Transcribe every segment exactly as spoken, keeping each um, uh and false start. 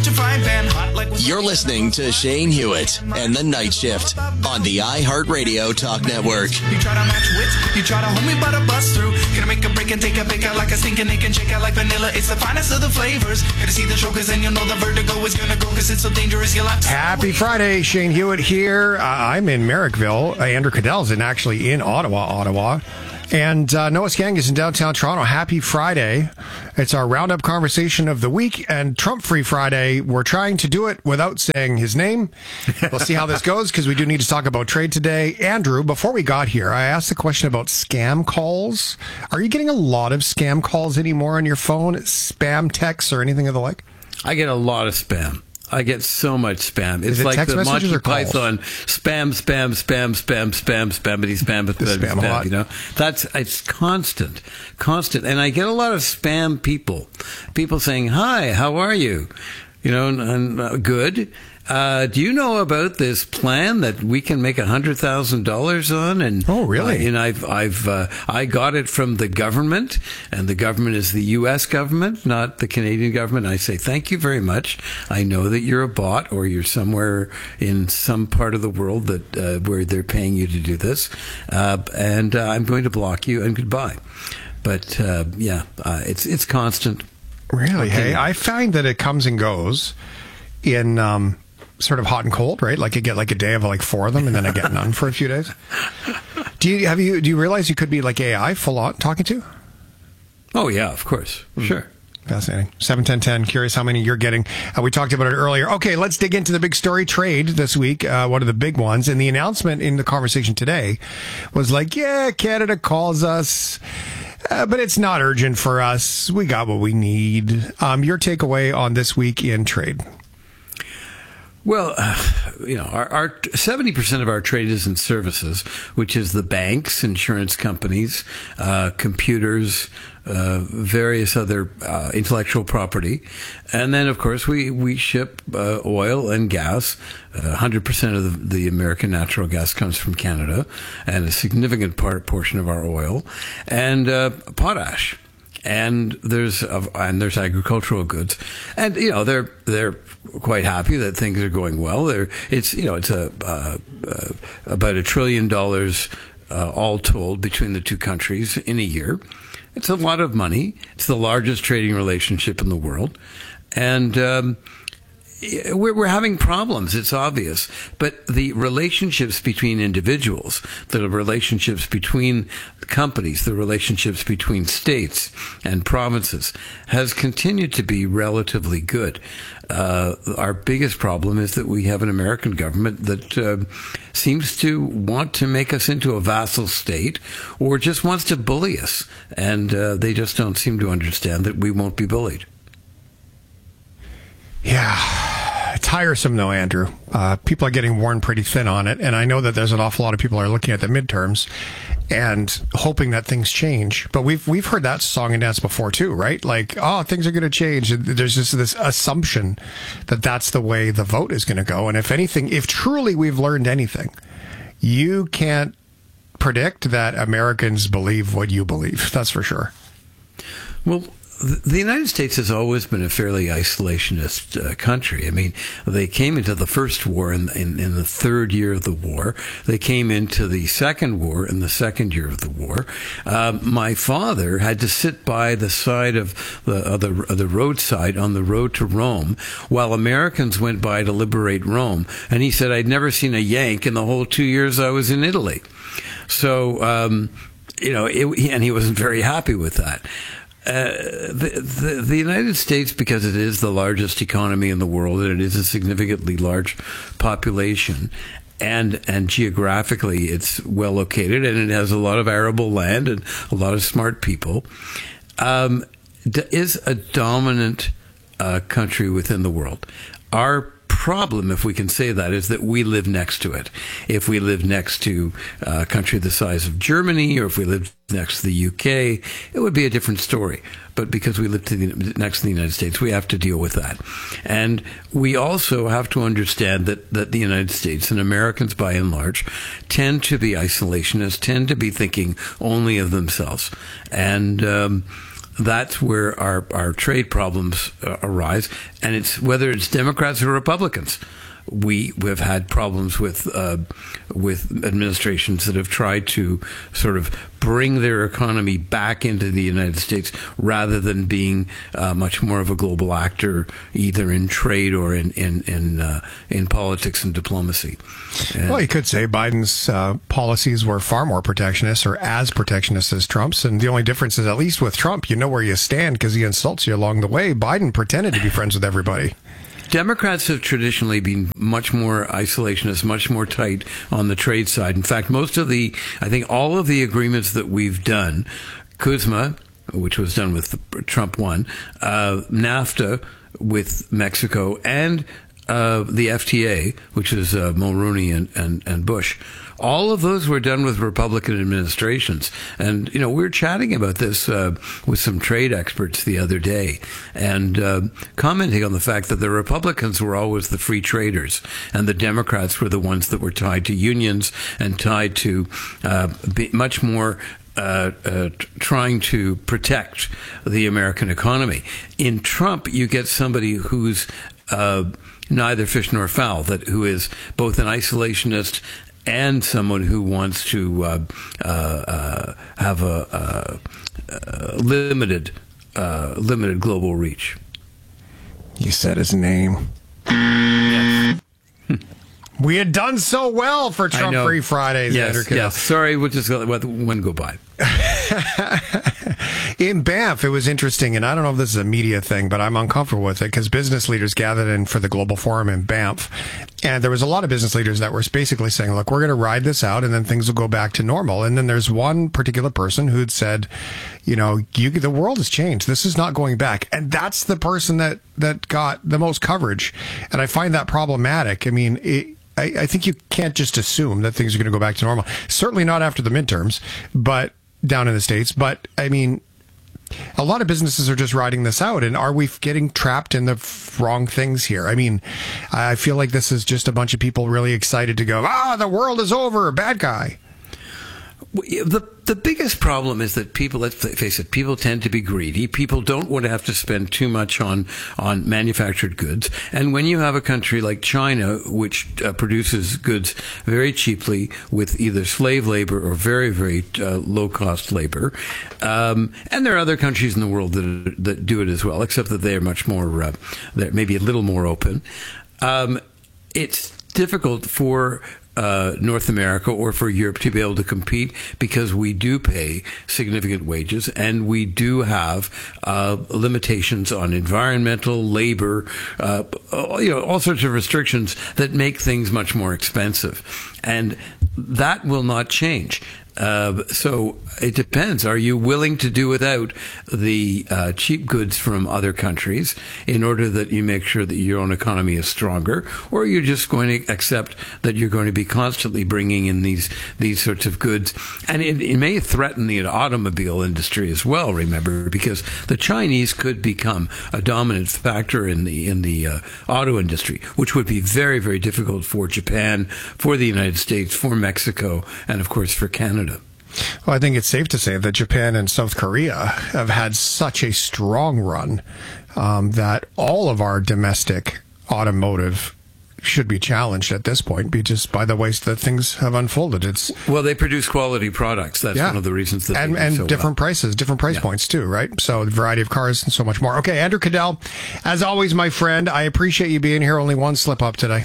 your frying pan hot like... You're listening to Shane Hewitt and The Night Shift on the iHeartRadio Talk Network. You try to match wits, you try to hold me but I bust through. Gonna make a break and take a bake out like a stinking egg and shake out like vanilla. It's the finest of the flavors. Gonna see the show cause then you'll know the vertigo is gonna go cause it's so dangerous. You'll have to... Happy Friday, Shane Hewitt here. Uh, I'm in Merrickville. Uh, Andrew Cadell's in actually in Ottawa, Ottawa. And uh, Noah Skang is in downtown Toronto. Happy Friday. It's our roundup conversation of the week and Trump-free Friday. We're trying to do it without saying his name. We'll see how this goes because we do need to talk about trade today. Andrew, before we got here, I asked the question about scam calls. Are you getting a lot of scam calls anymore on your phone? Spam texts or anything of the like? I get a lot of spam. I get so much spam. It's it like text the messages Monty or calls? Python spam, spam, spam, spam, spam, spammity, spam, spam, spam, spam, a lot. You know, that's it's constant, constant, and I get a lot of spam people, people saying, "Hi, how are you?" You know, and, and uh, good. Uh, do you know about this plan that we can make a hundred thousand dollars on? And oh, really? Uh, and I've, I've, uh, I got it from the government, and the government is the U S government, not the Canadian government. I say thank you very much. I know that you're a bot, or you're somewhere in some part of the world that uh, where they're paying you to do this, uh, and uh, I'm going to block you and goodbye. But uh, yeah, uh, it's it's constant. Really? Okay. Hey, I find that it comes and goes in. Um, sort of hot and cold, right? Like you get like a day of like four of them and then I get none for a few days. Do you have you do you realize you could be like A I full on talking to? Oh yeah, of course. Mm. Sure. Fascinating. seven ten ten, curious how many you're getting. Uh, we talked about it earlier. Okay, let's dig into the big story, trade this week, uh, one of the big ones. And the announcement in the conversation today was like, yeah, Canada calls us, uh, but it's not urgent for us. We got what we need. Um, your takeaway on this week in trade? Well, uh, you know, our, our seventy percent of our trade is in services, which is the banks, insurance companies, uh, computers, uh, various other uh, intellectual property. And then, of course, we, we ship uh, oil and gas. Uh, one hundred percent of the, the American natural gas comes from Canada, and a significant part portion of our oil, and uh, potash. And there's uh, and there's agricultural goods, and you know they're they're quite happy that things are going well. They're it's you know it's a uh, uh, about a trillion dollars uh, all told between the two countries in a year. It's a lot of money. It's the largest trading relationship in the world, and um, we're, we're having problems. It's obvious, but the relationships between individuals, the relationships between companies, the relationships between states and provinces has continued to be relatively good. Uh, our biggest problem is that we have an American government that uh, seems to want to make us into a vassal state or just wants to bully us. And uh, they just don't seem to understand that we won't be bullied. Yeah, tiresome though, Andrew. Uh, people are getting worn pretty thin on it, and I know that there's an awful lot of people are looking at the midterms and hoping that things change. But we've we've heard that song and dance before too, right? Like, oh, things are going to change. There's just this assumption that that's the way the vote is going to go. And if anything, if truly we've learned anything, you can't predict that Americans believe what you believe. That's for sure. Well, the United States has always been a fairly isolationist uh, country. I mean, they came into the first war in, in, in the third year of the war. They came into the second war in the second year of the war. Uh, my father had to sit by the side of the, of the, of the roadside on the road to Rome while Americans went by to liberate Rome. And he said, I'd never seen a Yank in the whole two years I was in Italy. So, um, you know, it, and he wasn't very happy with that. Uh, the, the, the United States, because it is the largest economy in the world and it is a significantly large population, and and geographically it's well located and it has a lot of arable land and a lot of smart people, um, is a dominant uh, country within the world. Our problem, if we can say that, is that we live next to it. If we live next to a country the size of Germany, or if we live next to the U K, it would be a different story. But because we live to the, next to the United States, we have to deal with that. And we also have to understand that, that the United States and Americans, by and large, tend to be isolationists, tend to be thinking only of themselves. And um, that's where our, our trade problems uh, arise. And it's whether it's Democrats or Republicans. We have had problems with uh, with administrations that have tried to sort of bring their economy back into the United States rather than being uh, much more of a global actor, either in trade or in in in, uh, in politics and diplomacy. And well, you could say Biden's uh, policies were far more protectionist or as protectionist as Trump's, and the only difference is, at least with Trump, you know where you stand because he insults you along the way. Biden pretended to be friends with everybody. Democrats have traditionally been much more isolationist, much more tight on the trade side. In fact, most of the, I think all of the agreements that we've done, CUSMA, which was done with Trump one, uh, NAFTA with Mexico, and uh, the F T A, which is uh, Mulroney and, and, and Bush, all of those were done with Republican administrations. And, you know, we were chatting about this uh, with some trade experts the other day and uh, commenting on the fact that the Republicans were always the free traders and the Democrats were the ones that were tied to unions and tied to uh, be much more Uh, uh, t- trying to protect the American economy. In Trump, you get somebody who's uh, neither fish nor fowl, that who is both an isolationist and someone who wants to uh, uh, uh, have a, a, a limited, uh, limited global reach. You said his name. Yes. We had done so well for Trump-free Fridays, yes, Andrew Kittle. Yes, sorry, we'll just let one go by. In Banff, it was interesting, and I don't know if this is a media thing, but I'm uncomfortable with it because business leaders gathered in for the Global Forum in Banff, and there was a lot of business leaders that were basically saying, look, we're going to ride this out, and then things will go back to normal. And then there's one particular person who had said, you know, you, the world has changed. This is not going back. And that's the person that, that got the most coverage, and I find that problematic. I mean, it, I, I think you can't just assume that things are going to go back to normal. Certainly not after the midterms, but down in the States. But I mean, a lot of businesses are just riding this out. And are we getting trapped in the wrong things here? I mean, I feel like this is just a bunch of people really excited to go, ah, the world is over, bad guy. The the biggest problem is that people, let's face it, people tend to be greedy. People don't want to have to spend too much on, on manufactured goods. And when you have a country like China, which uh, produces goods very cheaply with either slave labor or very, very uh, low-cost labor, um, and there are other countries in the world that, that do it as well, except that they are much more, uh, they're maybe a little more open. Um, it's difficult for Uh, North America or for Europe to be able to compete because we do pay significant wages and we do have uh, limitations on environmental, labor, uh, you know, all sorts of restrictions that make things much more expensive. And that will not change. Uh, so it depends. Are you willing to do without the uh, cheap goods from other countries in order that you make sure that your own economy is stronger, or are you just going to accept that you're going to be constantly bringing in these these sorts of goods? And it, it may threaten the automobile industry as well. Remember, because the Chinese could become a dominant factor in the in the uh, auto industry, which would be very, very difficult for Japan, for the United States, for Mexico, and of course for Canada. Well, I think it's safe to say that Japan and South Korea have had such a strong run um, that all of our domestic automotive should be challenged at this point, be just by the ways that things have unfolded. It's well, they produce quality products. That's yeah. one of the reasons that and they do and so different well. prices, different price yeah. points too, right? So a variety of cars and so much more. Okay, Andrew Cadell, as always, my friend, I appreciate you being here. Only one slip up today.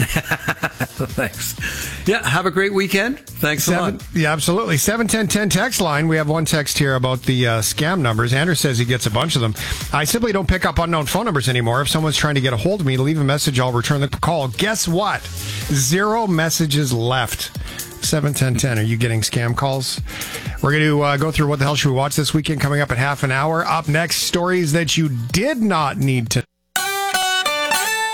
Thanks. Yeah, have a great weekend. Thanks Seven, a lot. Yeah, absolutely. seven ten ten text line. We have one text here about the uh, scam numbers. Andrew says he gets a bunch of them. I simply don't pick up unknown phone numbers anymore. If someone's trying to get a hold of me, leave a message, I'll return the call. Guess what? Zero messages left. seven ten ten. Are you getting scam calls? We're going to uh, go through what the hell should we watch this weekend coming up in half an hour. Up next, stories that you did not need to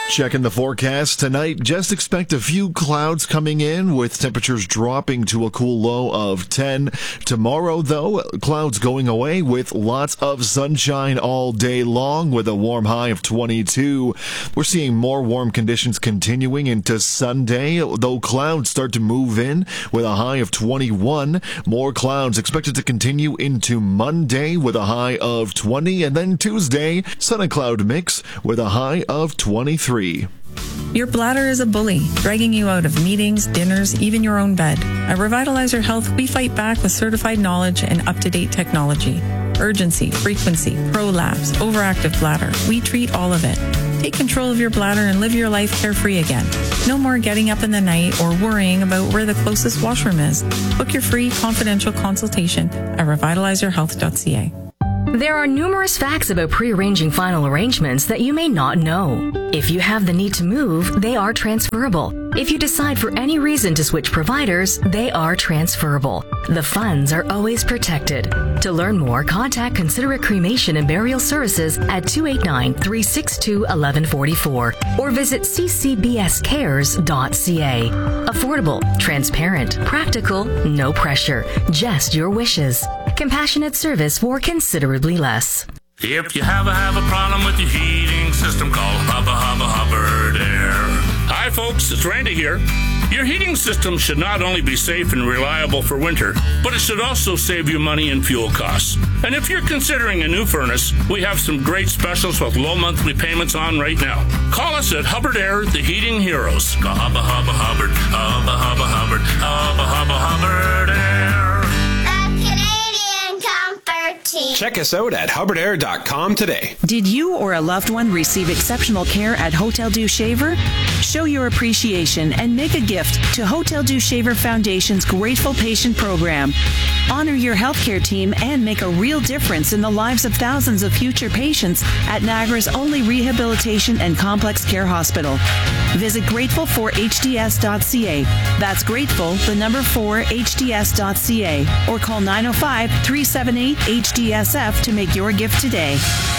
Checking the forecast tonight, just expect a few clouds coming in with temperatures dropping to a cool low of ten. Tomorrow, though, clouds going away with lots of sunshine all day long with a warm high of twenty-two. We're seeing more warm conditions continuing into Sunday, though clouds start to move in with a high of twenty-one. More clouds expected to continue into Monday with a high of twenty, and then Tuesday, sun and cloud mix with a high of twenty-three. Your bladder is a bully, dragging you out of meetings, dinners, even your own bed. At Revitalizer Health, we fight back with certified knowledge and up-to-date technology. Urgency, frequency, prolapse, overactive bladder. We treat all of it. Take control of your bladder and live your life carefree again. No more getting up in the night or worrying about where the closest washroom is. Book your free confidential consultation at revitalizer health dot c a. There are numerous facts about pre-arranging final arrangements that you may not know. If you have the need to move, they are transferable. If you decide for any reason to switch providers, they are transferable. The funds are always protected. To learn more, contact Considerate Cremation and Burial Services at two eight nine, three six two, one one four four or visit c c b s cares dot c a. Affordable, transparent, practical, no pressure, just your wishes. Compassionate service for considerably less. If you have a, have a problem with your heating system, call Hubba Hubba Hubbard Air. Hi folks, it's Randy here. Your heating system should not only be safe and reliable for winter, but it should also save you money and fuel costs. And if you're considering a new furnace, we have some great specials with low monthly payments on right now. Call us at Hubbard Air, the Heating Heroes. Go Hubba Hubba Hubbard, Hubba Hubba Hubbard, Hubba Hubba Hubbard Air. Check us out at hubbard air dot com today. Did you or a loved one receive exceptional care at Hotel Dieu Shaver? Show your appreciation and make a gift to Hotel Dieu Shaver Foundation's Grateful Patient Program. Honor your healthcare team and make a real difference in the lives of thousands of future patients at Niagara's only rehabilitation and complex care hospital. Visit grateful for h d s dot c a. That's grateful, the number four, h d s dot c a. Or call nine oh five, three seven eight, H D S F to make your gift today.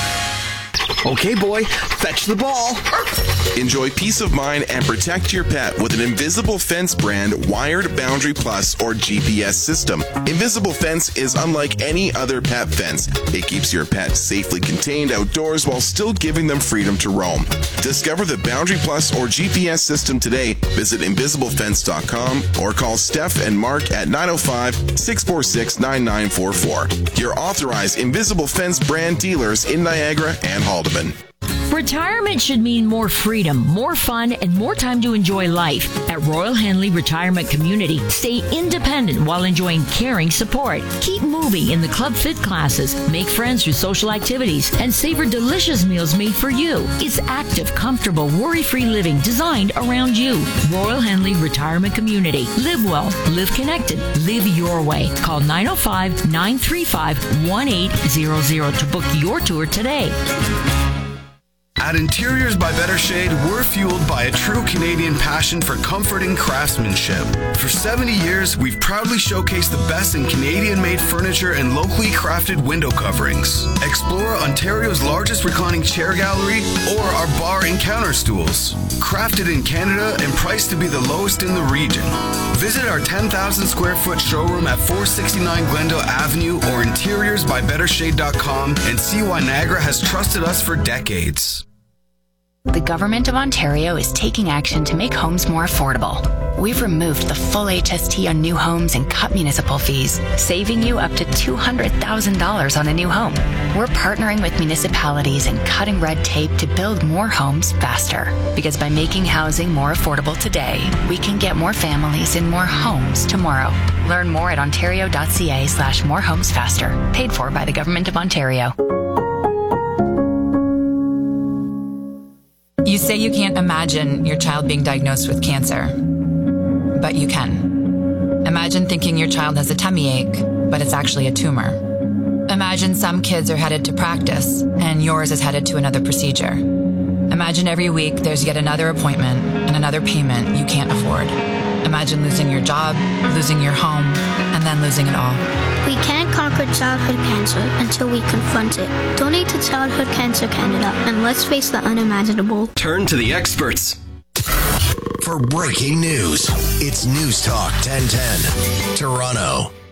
Okay, boy, fetch the ball. Enjoy peace of mind and protect your pet with an Invisible Fence brand wired Boundary Plus or G P S system. Invisible Fence is unlike any other pet fence. It keeps your pet safely contained outdoors while still giving them freedom to roam. Discover the Boundary Plus or G P S system today. Visit invisible fence dot com or call Steph and Mark at nine oh five, six four six, nine nine four four. Your authorized Invisible Fence brand dealers in Niagara and Haldeman. Retirement should mean more freedom, more fun, and more time to enjoy life. At Royal Henley Retirement Community, stay independent while enjoying caring support. Keep moving in the Club Fit classes, make friends through social activities, and savor delicious meals made for you. It's active, comfortable, worry-free living designed around you. Royal Henley Retirement Community. Live well, live connected, live your way. Call nine oh five, nine three five, one eight zero zero to book your tour today. At Interiors by Better Shade, we're fueled by a true Canadian passion for comforting craftsmanship. For seventy years, we've proudly showcased the best in Canadian-made furniture and locally crafted window coverings. Explore Ontario's largest reclining chair gallery or our bar and counter stools. Crafted in Canada and priced to be the lowest in the region. Visit our ten thousand square foot showroom at four sixty-nine Glendale Avenue or interiors by better shade dot com and see why Niagara has trusted us for decades. The Government of Ontario is taking action to make homes more affordable. We've removed the full H S T on new homes and cut municipal fees, saving you up to two hundred thousand dollars on a new home. We're partnering with municipalities and cutting red tape to build more homes faster. Because by making housing more affordable today, we can get more families in more homes tomorrow. Learn more at ontario dot c a slash more homes faster. Paid for by the Government of Ontario. You say you can't imagine your child being diagnosed with cancer, but you can. Imagine thinking your child has a tummy ache, but it's actually a tumor. Imagine some kids are headed to practice, and yours is headed to another procedure. Imagine every week there's yet another appointment and another payment you can't afford. Imagine Imagine losing your job, losing your home, and then losing it all. We can't conquer childhood cancer until we confront it. Donate to Childhood Cancer Canada, and let's face the unimaginable. Turn to the experts. For breaking news, it's News Talk ten ten, Toronto.